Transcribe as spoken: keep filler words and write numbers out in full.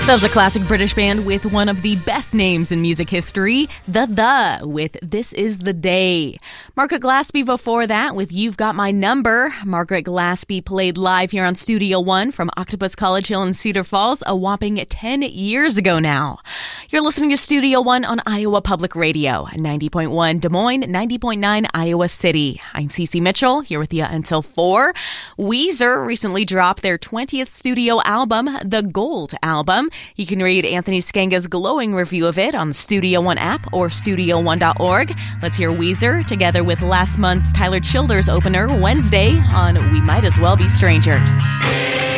That was a classic British band with one of the best names in music history, The The, with This Is the Day. Margaret Glaspie before that with You've Got My Number. Margaret Glaspie played live here on Studio One from Octopus College Hill in Cedar Falls a whopping ten years ago now. You're listening to Studio One on Iowa Public Radio, ninety point one Des Moines, ninety point nine Iowa City. I'm Cece Mitchell, here with you until four. Weezer recently dropped their twentieth studio album, The Gold Album. You can read Anthony Scanga's glowing review of it on the Studio One app or studio one dot org. Let's hear Weezer together with last month's Tyler Childers opener Wednesday on We Might As Well Be Strangers.